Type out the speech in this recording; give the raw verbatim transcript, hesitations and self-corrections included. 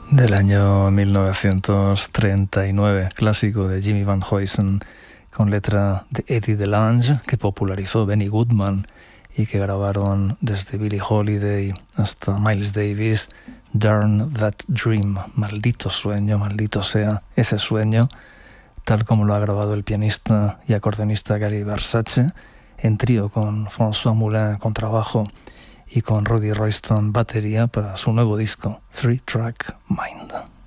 Del año mil novecientos treinta y nueve, clásico de Jimmy Van Heusen, con letra de Eddie DeLange, que popularizó Benny Goodman y que grabaron desde Billie Holiday hasta Miles Davis. Darn That Dream, maldito sueño, maldito sea ese sueño, tal como lo ha grabado el pianista y acordeonista Gary Versace, en trío con François Moulin contrabajo y con Rudy Royston batería para su nuevo disco, Three Track Mind.